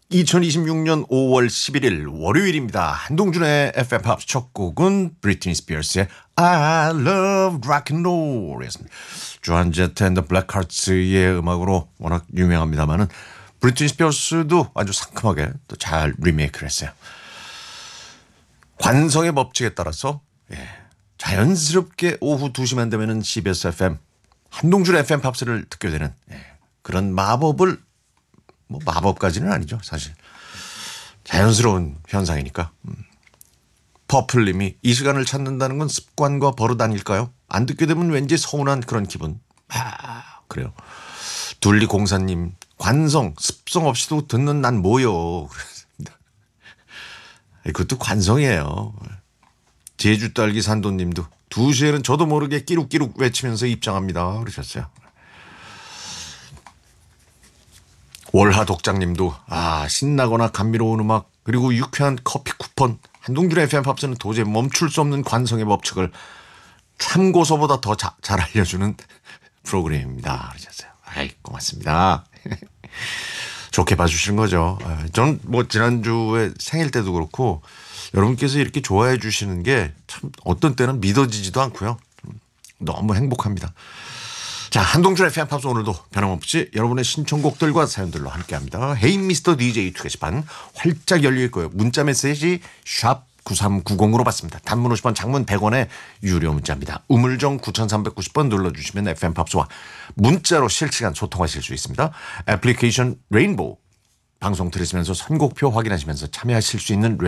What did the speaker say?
2026년 5월 11일 월요일입니다. 한동준의 FM 팝스 첫 곡은 브리트니 스피어스의 I Love Rock and Roll이었습니다. 조한 제트 앤 더 블랙하츠의 음악으로 워낙 유명합니다만은 브리트니 스피어스도 아주 상큼하게 또 잘 리메이크를 했어요. 관성의 법칙에 따라서 자연스럽게 오후 2시만 되면은 CBS FM 한동준의 FM 팝스를 듣게 되는 그런 마법을 뭐 마법까지는 아니죠 사실 자연스러운 현상이니까. 퍼플님이 이 시간을 찾는다는 건 습관과 버릇 아닐까요? 안 듣게 되면 왠지 서운한 그런 기분. 그래요. 둘리공사님 관성 습성 없이도 듣는 난 뭐요. 그것도 관성이에요. 제주딸기 산도님도 2시에는 저도 모르게 끼룩끼룩 외치면서 입장합니다 그러셨어요. 월하 독장님도 신나거나 감미로운 음악 그리고 유쾌한 커피 쿠폰 한동준의 FM 팝스는 도저히 멈출 수 없는 관성의 법칙을 참고서보다 더 잘 알려주는 프로그램입니다 그러셨어요. 고맙습니다. 좋게 봐주시는 거죠. 저는 뭐 지난주에 생일 때도 그렇고 여러분께서 이렇게 좋아해 주시는 게 참 어떤 때는 믿어지지도 않고요. 너무 행복합니다. 자, 한동준의 FM 팝스 오늘도 변함없이 여러분의 신청곡들과 사연들로 함께합니다. 헤이 미스터 DJ 투게시판 활짝 열려있고요. 문자메시지 샵 9390으로 받습니다. 단문 50원 장문 100원의 유료 문자입니다. 우물정 9390번 눌러주시면 FM 팝스와 문자로 실시간 소통하실 수 있습니다. 애플리케이션 레인보우 방송 들으시면서 선곡표 확인하시면서 참여하실 수 있는